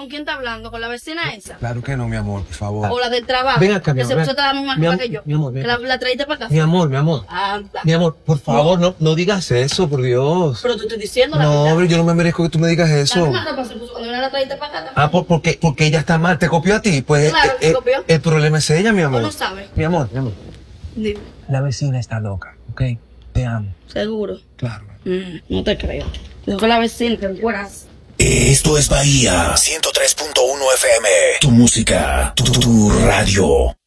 ¿Con quién está hablando? ¿Con la vecina esa? Claro que no, mi amor, por favor. ¿O la del trabajo? Ven acá, mi que amor. se puso a más Mi alta que yo. mi amor, ven. Que la traíste para acá. Mi amor. Anda. Mi amor, por favor, no digas eso, por Dios. Pero te estoy diciendo la No, verdad. hombre, yo no me merezco que tú me digas La eso. misma ropa se puso cuando la traíste para acá. Ah, porque ella está mal, te copió a ti. Pues Claro, te copió. El problema es ella, mi amor. ¿O no sabes? Mi amor. Dime. La vecina está loca, ¿ok? Te amo. Seguro. Claro. No te creo. Dijo que la vecina te encueras. Esto es Bahía 103.1 FM. Tu música, tu radio.